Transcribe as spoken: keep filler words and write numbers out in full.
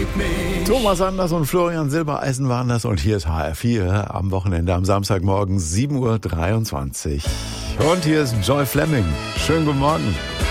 mich. Thomas Anders und Florian Silbereisen waren das und hier ist H R vier am Wochenende am Samstagmorgen sieben Uhr dreiundzwanzig. Und hier ist Joy Fleming. Schönen guten Morgen.